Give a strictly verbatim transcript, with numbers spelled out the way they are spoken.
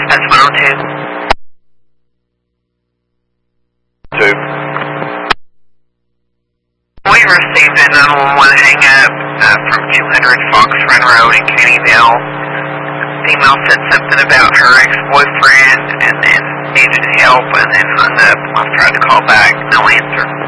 That's one oh two. Two. We received a nine one one hang up uh, from two hundred Fox Run Road in Caneyville. Female said something about her ex-boyfriend and then needed help and then hung up. I tried to call back, no answer.